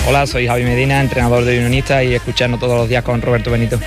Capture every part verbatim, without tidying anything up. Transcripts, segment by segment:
Hola, soy Javi Medina, entrenador de Unionistas y escuchando todos los días con Roberto Benito.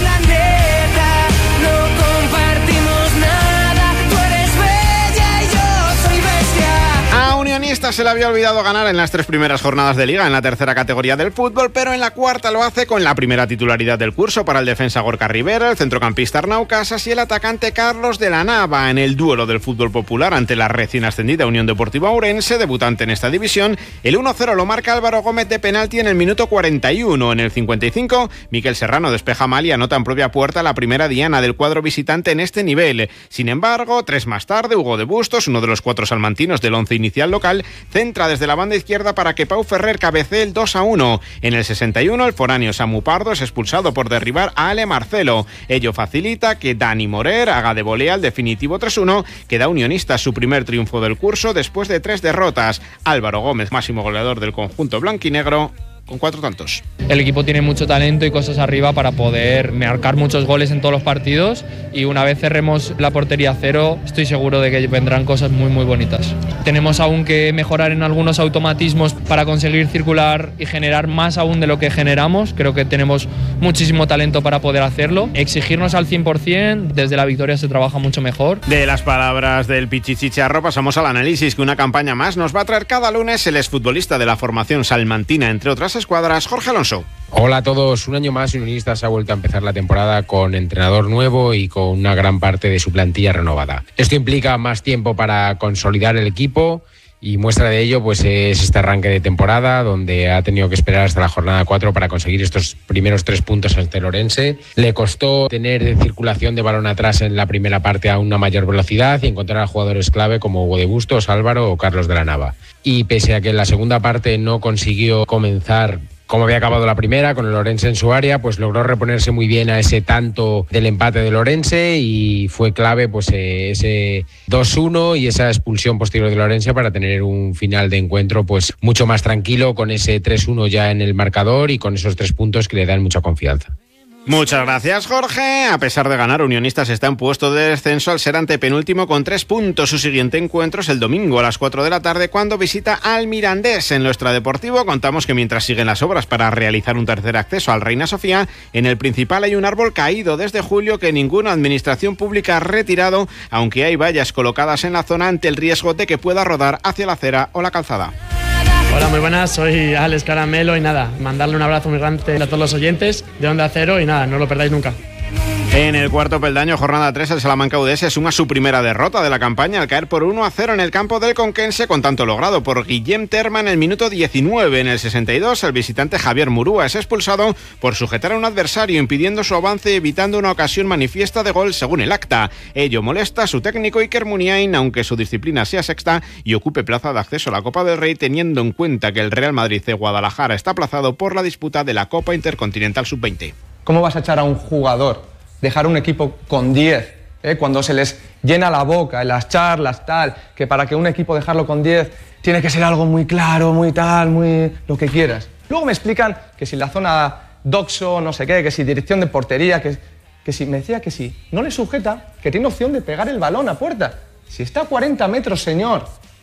Unionistas se le había olvidado ganar en las tres primeras jornadas de Liga en la tercera categoría del fútbol, pero en la cuarta lo hace con la primera titularidad del curso para el defensa Gorka Rivera, el centrocampista Arnau Casas y el atacante Carlos de la Nava en el duelo del fútbol popular ante la recién ascendida Unión Deportiva Ourense, debutante en esta división. El uno cero lo marca Álvaro Gómez de penalti en el minuto cuarenta y uno. En el cincuenta y cinco, Miquel Serrano despeja mal y anota en propia puerta la primera diana del cuadro visitante en este nivel. Sin embargo, tres más tarde, Hugo de Bustos, uno de los cuatro salmantinos del once inicial local, centra desde la banda izquierda para que Pau Ferrer cabecee el dos a uno. En el sesenta y uno, el foráneo Samu Pardo es expulsado por derribar a Ale Marcelo. Ello facilita que Dani Morer haga de volea el definitivo tres uno, que da Unionistas su primer triunfo del curso después de tres derrotas. Álvaro Gómez, máximo goleador del conjunto blanquinegro, con cuatro tantos. El equipo tiene mucho talento y cosas arriba para poder marcar muchos goles en todos los partidos, y una vez cerremos la portería a cero estoy seguro de que vendrán cosas muy muy bonitas. Tenemos aún que mejorar en algunos automatismos para conseguir circular y generar más aún de lo que generamos. Creo que tenemos muchísimo talento para poder hacerlo. Exigirnos al cien por ciento, desde la victoria se trabaja mucho mejor. De las palabras del Pichichicharro pasamos al análisis que una campaña más nos va a traer cada lunes el exfutbolista de la formación salmantina, entre otras escuadras, Jorge Alonso. Hola a todos, un año más Unionistas ha vuelto a empezar la temporada con entrenador nuevo y con una gran parte de su plantilla renovada. Esto implica más tiempo para consolidar el equipo y muestra de ello pues es este arranque de temporada donde ha tenido que esperar hasta la jornada cuatro para conseguir estos primeros tres puntos ante el Ourense. Le costó tener circulación de balón atrás en la primera parte a una mayor velocidad y encontrar a jugadores clave como Hugo de Bustos, Álvaro o Carlos de la Nava. Y pese a que en la segunda parte no consiguió comenzar como había acabado la primera, con el Ourense en su área, pues logró reponerse muy bien a ese tanto del empate del Ourense y fue clave pues ese dos uno y esa expulsión posterior del Ourense para tener un final de encuentro pues mucho más tranquilo, con ese tres uno ya en el marcador y con esos tres puntos que le dan mucha confianza. Muchas gracias, Jorge. A pesar de ganar, Unionistas está en puesto de descenso al ser antepenúltimo con tres puntos. Su siguiente encuentro es el domingo a las cuatro de la tarde cuando visita al Mirandés. En lo extradeportivo contamos que mientras siguen las obras para realizar un tercer acceso al Reina Sofía, en el Principal hay un árbol caído desde julio que ninguna administración pública ha retirado, aunque hay vallas colocadas en la zona ante el riesgo de que pueda rodar hacia la acera o la calzada. Hola, muy buenas, soy Alex Caramelo y nada, mandarle un abrazo muy grande a todos los oyentes de Onda Cero y nada, no lo perdáis nunca. En el cuarto peldaño, jornada tres, el Salamanca U D S suma su primera derrota de la campaña al caer por uno a cero en el campo del Conquense, con tanto logrado por Guillem Terma en el minuto diecinueve. En el sesenta y dos, el visitante Javier Murúa es expulsado por sujetar a un adversario, impidiendo su avance y evitando una ocasión manifiesta de gol según el acta. Ello molesta a su técnico Iker Muniain, aunque su disciplina sea sexta y ocupe plaza de acceso a la Copa del Rey, teniendo en cuenta que el Real Madrid de Guadalajara está aplazado por la disputa de la Copa Intercontinental sub veinte. ¿Cómo vas a echar a un jugador, dejar un equipo con diez, ¿eh? cuando se les llena la boca en las charlas, tal, que para que un equipo dejarlo con diez tiene que ser algo muy claro, muy tal, muy lo que quieras? Luego me explican que si la zona doxo, no sé qué, que si dirección de portería, que, que si, me decía que si no le sujeta, que tiene opción de pegar el balón a puerta. Si está a cuarenta metros, señor,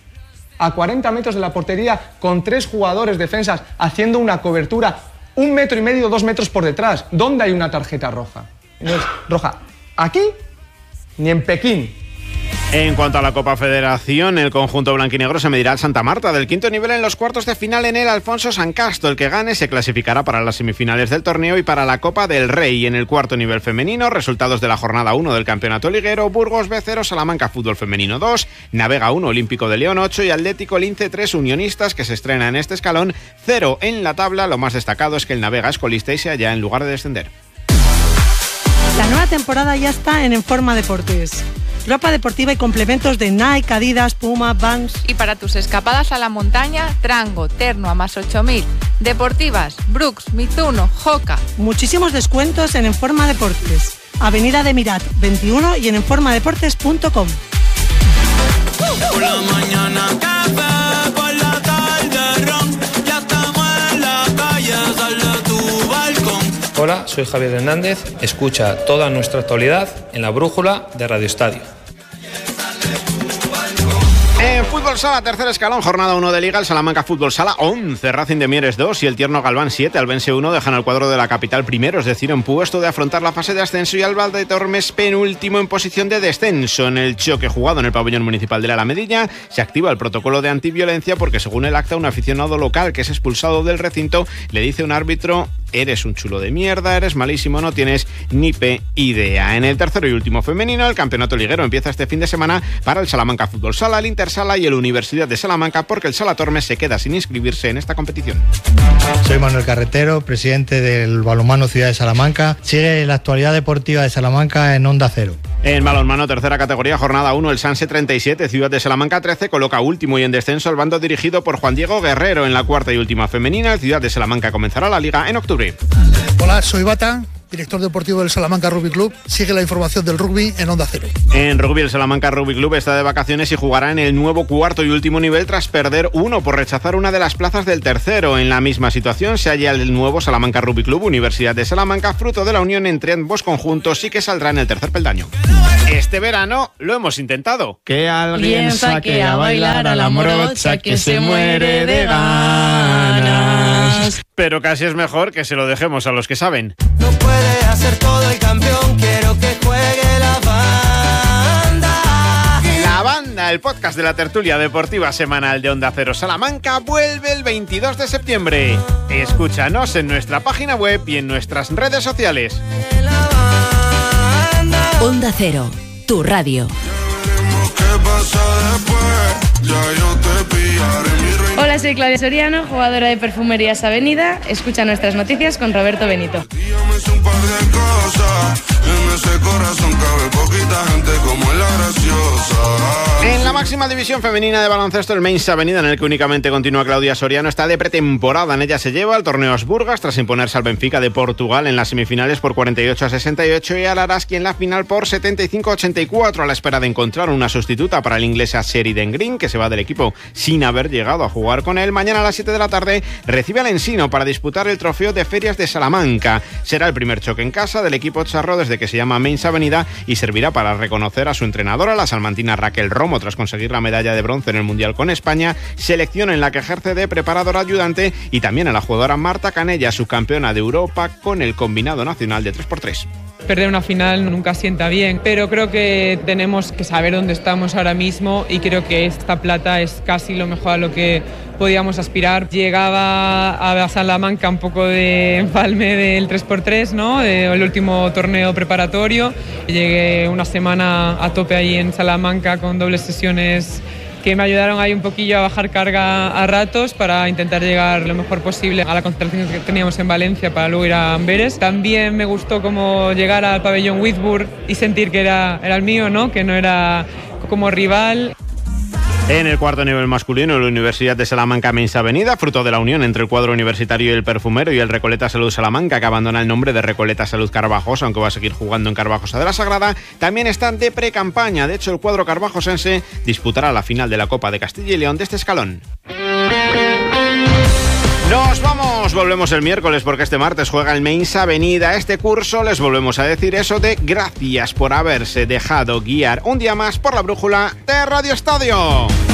a cuarenta metros de la portería, con tres jugadores defensas haciendo una cobertura un metro y medio, dos metros por detrás, ¿dónde hay una tarjeta roja? No es roja aquí ni en Pekín. En cuanto a la Copa Federación, el conjunto blanquinegro se medirá al Santa Marta del quinto nivel en los cuartos de final en el Alfonso San Casto. El que gane se clasificará para las semifinales del torneo y para la Copa del Rey. En el cuarto nivel femenino, resultados de la jornada uno del campeonato liguero: Burgos B cero, Salamanca Fútbol Femenino dos, Navega uno, Olímpico de León ocho y Atlético Lince tres, Unionistas, que se estrena en este escalón, cero en la tabla. Lo más destacado es que el Navega es colista y se halla en lugar de descender. La nueva temporada ya está en Informa Deportes. Ropa deportiva y complementos de Nike, Adidas, Puma, Vans. Y para tus escapadas a la montaña, Trango, Terno a más ocho mil. Deportivas, Brooks, Mizuno, Hoka. Muchísimos descuentos en Informa Deportes. Avenida de Mirat veintiuno y en informadeportes punto com. Por la mañana café, por la tarde ron, ya estamos en la calle, sal de tu balcón. Hola, soy Javier Hernández. Escucha toda nuestra actualidad en la brújula de Radio Estadio. En Fútbol Sala, tercer escalón, jornada uno de Liga, el Salamanca Fútbol Sala once, Racing de Mieres dos y el Tierno Galván siete. Albense uno dejan al cuadro de la capital primero, es decir, en puesto de afrontar la fase de ascenso, y al Valdetormes penúltimo en posición de descenso. En el choque jugado en el pabellón municipal de la Alamedilla se activa el protocolo de antiviolencia porque, según el acta, un aficionado local que es expulsado del recinto le dice a un árbitro: eres un chulo de mierda, eres malísimo, no tienes ni pe idea. En el tercero y último femenino, el campeonato liguero empieza este fin de semana para el Salamanca Fútbol Sala, el Intersala y el Universidad de Salamanca, porque el Salatormes se queda sin inscribirse en esta competición. Soy Manuel Carretero, presidente del Balonmano Ciudad de Salamanca. Sigue la actualidad deportiva de Salamanca en Onda Cero. En balonmano, tercera categoría, jornada uno, el Sanse treinta y siete, Ciudad de Salamanca trece, coloca último y en descenso al bando dirigido por Juan Diego Guerrero. En la cuarta y última femenina, el Ciudad de Salamanca comenzará la liga en octubre. Hola, soy Bata, director deportivo del Salamanca Rugby Club. Sigue la información del rugby en Onda Cero. En rugby, el Salamanca Rugby Club está de vacaciones y jugará en el nuevo cuarto y último nivel tras perder uno por rechazar una de las plazas del tercero. En la misma situación se halla el nuevo Salamanca Rugby Club Universidad de Salamanca, fruto de la unión entre ambos conjuntos y que saldrá en el tercer peldaño. Este verano lo hemos intentado. Que alguien saque a bailar a la morocha que se muere de ganas. Pero casi es mejor que se lo dejemos a los que saben. No puede hacer todo el campeón, quiero que juegue la banda. La Banda, el podcast de la tertulia deportiva semanal de Onda Cero Salamanca, vuelve el veintidós de septiembre. Escúchanos en nuestra página web y en nuestras redes sociales. Onda Cero, tu radio. Hola, soy Claudia Soriano, jugadora de Perfumerías Avenida. Escucha nuestras noticias con Roberto Benito. En la máxima división femenina de baloncesto, el Mainz Avenida, en el que únicamente continúa Claudia Soriano, está de pretemporada. En ella se lleva el torneo Asburgas tras imponerse al Benfica de Portugal en las semifinales por cuarenta y ocho a sesenta y ocho y al Araski en la final por setenta y cinco a ochenta y cuatro, a la espera de encontrar una sustituta para el inglés Sheridan Green, que se va del equipo sin haber llegado a jugar con él. Mañana a las siete de la tarde recibe al Ensino para disputar el trofeo de Ferias de Salamanca. Será el primer choque en casa del equipo charro desde que se llama Mainz Avenida y servirá para reconocer a su entrenadora, la salmantina Raquel Romo, tras conseguir la medalla de bronce en el Mundial con España, selección en la que ejerce de preparadora ayudante, y también a la jugadora Marta Canella, subcampeona de Europa con el combinado nacional de tres por tres. Perder una final nunca sienta bien, pero creo que tenemos que saber dónde estamos ahora mismo y creo que esta plata es casi lo mejor a lo que podíamos aspirar. Llegaba a Salamanca un poco de empalme del tres por tres, ¿no? El último torneo preparatorio. Llegué una semana a tope ahí en Salamanca con dobles sesiones que me ayudaron ahí un poquillo a bajar carga a ratos para intentar llegar lo mejor posible a la concentración que teníamos en Valencia para luego ir a Amberes. También me gustó como llegar al pabellón Whitburn y sentir que era, era el mío, ¿no? Que no era como rival. En el cuarto nivel masculino, la Universidad de Salamanca Mainz Avenida, fruto de la unión entre el cuadro universitario y el perfumero y el Recoleta Salud Salamanca, que abandona el nombre de Recoleta Salud Carvajosa, aunque va a seguir jugando en Carvajosa de la Sagrada, también están de pre-campaña. De hecho, el cuadro carvajosense disputará la final de la Copa de Castilla y León de este escalón. Nos vamos, volvemos el miércoles porque este martes juega el Mainz Avenida. Este curso les volvemos a decir eso de gracias por haberse dejado guiar un día más por la brújula de Radio Estadio.